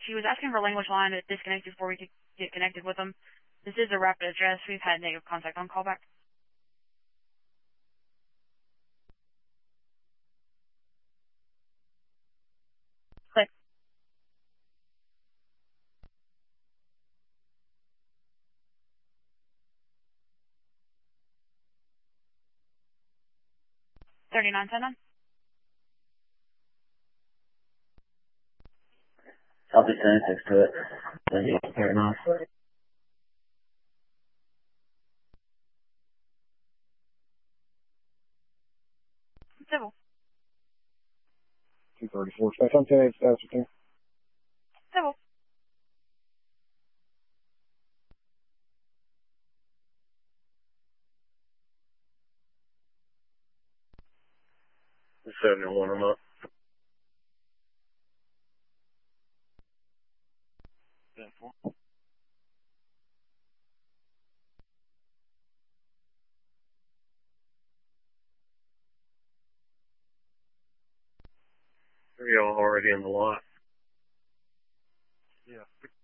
She was asking for language line to disconnect before we could get connected with them. This is a rapid address. We've had negative contact on callback. Click. $39.10. I'll be sending things to it. Then you can turn it off. Civil. 234. Stay on 10, status with you. Civil. The 71, I'm up. Are y'all already in the lot? Yeah.